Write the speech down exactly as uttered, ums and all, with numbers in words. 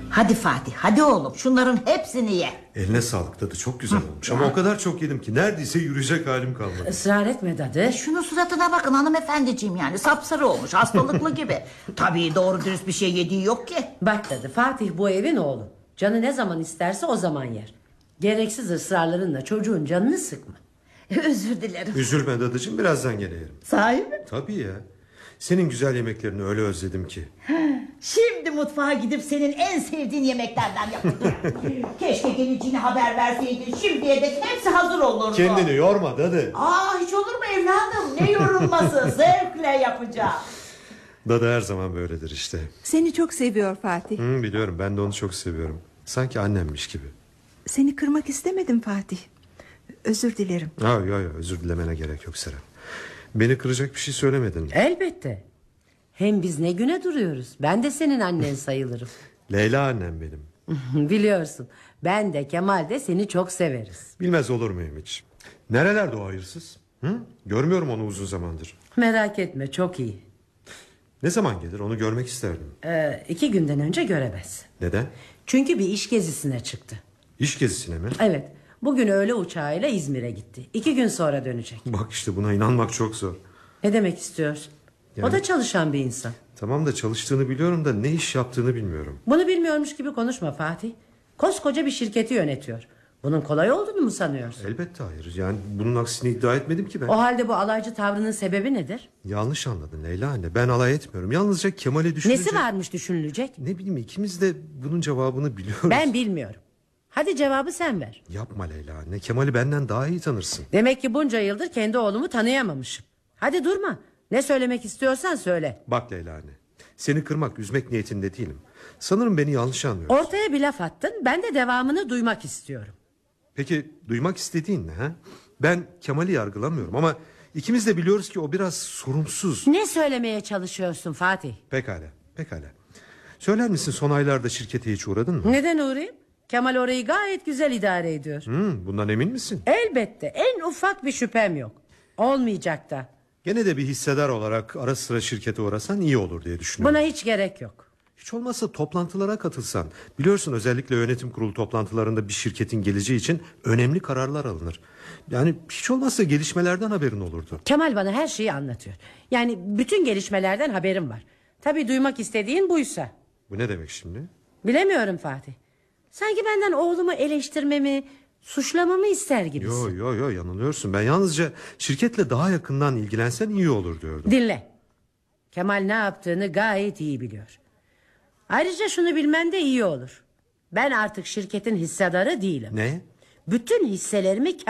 Hadi Fatih, hadi oğlum, şunların hepsini ye. Eline sağlık, tadı çok güzel olmuş. Ama o kadar çok yedim ki neredeyse yürüyecek halim kalmadı. Israr etme dadı. E şunun suratına bakın hanımefendiciğim, yani sapsarı olmuş, hastalıklı gibi. Tabii doğru dürüst bir şey yediği yok ki. Bak dadı, Fatih bu evin oğlu. Canı ne zaman isterse o zaman yer. Gereksiz ısrarlarınla çocuğun canını sıkma. Özür dilerim. Üzülme dadıcığım, birazdan gene yerim. Sahi mi? Tabii ya. Senin güzel yemeklerini öyle özledim ki. Şimdi mutfağa gidip senin en sevdiğin yemeklerden yapacağım. Keşke geleceğini haber verseydin. Şimdiye dek hepsi hazır olurdu. Kendini yorma dadı. Aa, hiç olur mu evladım? Ne yorulması? Zevkle yapacağım. Dadı her zaman böyledir işte. Seni çok seviyor Fatih. Hı, biliyorum, ben de onu çok seviyorum. Sanki annemmiş gibi. Seni kırmak istemedim Fatih. Özür dilerim. Ha, yo, yo, özür dilemene gerek yok Serap. Beni kıracak bir şey söylemedin. Elbette. Hem biz ne güne duruyoruz. Ben de senin annen sayılırım. Leyla annem benim. Biliyorsun, ben de Kemal de seni çok severiz. Bilmez olur muyum hiç? Nerelerde o hayırsız? Hı? Görmüyorum onu uzun zamandır. Merak etme, çok iyi. Ne zaman gelir, onu görmek isterdim. Ee, iki günden önce göremez. Neden? Çünkü bir iş gezisine çıktı. İş gezisine mi? Evet, bugün öğle uçağıyla İzmir'e gitti. İki gün sonra dönecek. Bak işte, buna inanmak çok zor. Ne demek istiyorsun? Yani... O da çalışan bir insan. Tamam da çalıştığını biliyorum da ne iş yaptığını bilmiyorum. Bunu bilmiyormuş gibi konuşma Fatih. Koskoca bir şirketi yönetiyor. Bunun kolay olduğunu mu sanıyorsun? Elbette hayır. Yani bunun aksini iddia etmedim ki ben. O halde bu alaycı tavrının sebebi nedir? Yanlış anladın Leyla anne. Ben alay etmiyorum. Yalnızca Kemal'e düşünecek... Nesi varmış düşünülecek? Ne bileyim, ikimiz de bunun cevabını biliyoruz. Ben bilmiyorum. Hadi cevabı sen ver. Yapma Leyla anne. Kemal'i benden daha iyi tanırsın. Demek ki bunca yıldır kendi oğlumu tanıyamamışım. Hadi durma. Ne söylemek istiyorsan söyle. Bak Leyla anne. Seni kırmak, üzmek niyetinde değilim. Sanırım beni yanlış anlıyorsun. Ortaya bir laf attın. Ben de devamını duymak istiyorum. Peki duymak istediğin ne ha? Ben Kemal'i yargılamıyorum ama ikimiz de biliyoruz ki o biraz sorumsuz. Ne söylemeye çalışıyorsun Fatih? Pekala, pekala. Söyler misin, son aylarda şirkete hiç uğradın mı? Neden uğrayayım? Kemal orayı gayet güzel idare ediyor. Hmm, bundan emin misin? Elbette, en ufak bir şüphem yok. Olmayacak da. Gene de bir hissedar olarak ara sıra şirkete uğrasan iyi olur diye düşünüyorum. Buna hiç gerek yok. Hiç olmazsa toplantılara katılsan. Biliyorsun, özellikle yönetim kurulu toplantılarında bir şirketin geleceği için önemli kararlar alınır. Yani hiç olmazsa gelişmelerden haberin olurdu. Kemal bana her şeyi anlatıyor. Yani bütün gelişmelerden haberim var. Tabii duymak istediğin buysa. Bu ne demek şimdi? Bilemiyorum Fatih. Sanki benden oğlumu eleştirmemi, suçlamamı ister gibisin. Yo yo yo, yanılıyorsun. Ben yalnızca şirketle daha yakından ilgilensen iyi olur diyordum. Dinle. Kemal ne yaptığını gayet iyi biliyor. Ayrıca şunu bilmen de iyi olur. Ben artık şirketin hissedarı değilim. Ne? Bütün hisselerimi